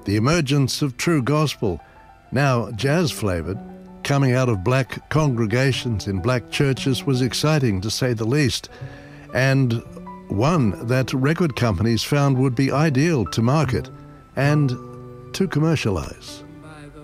the emergence of true gospel, now jazz-flavoured, coming out of black congregations in black churches was exciting, to say the least, and one that record companies found would be ideal to market and to commercialise.